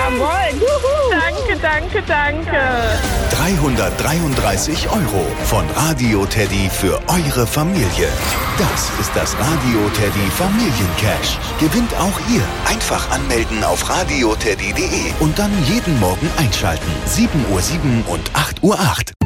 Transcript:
Jawohl. Danke, danke, danke. 333 € von Radio Teddy für eure Familie. Das ist das Radio Teddy Familiencash. Gewinnt auch ihr. Einfach anmelden auf radioteddy.de und dann jeden Morgen einschalten. 7:07 und 8:08 Uhr.